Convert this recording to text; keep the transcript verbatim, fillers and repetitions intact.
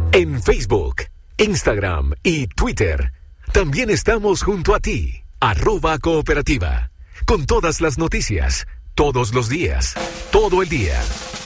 En Facebook, Instagram y Twitter. También estamos junto a ti, arroba cooperativa, con todas las noticias, todos los días, todo el día.